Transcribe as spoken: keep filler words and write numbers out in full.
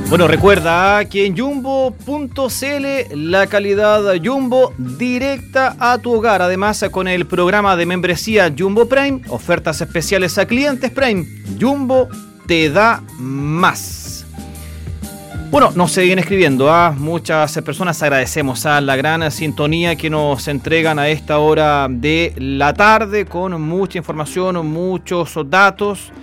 Bueno, recuerda que en jumbo punto c l la calidad Jumbo directa a tu hogar. Además, con el programa de membresía Jumbo Prime, ofertas especiales a clientes Prime. Jumbo te da más. Bueno, nos siguen escribiendo a ¿eh? muchas personas. Agradecemos a la gran sintonía que nos entregan a esta hora de la tarde con mucha información, muchos datos.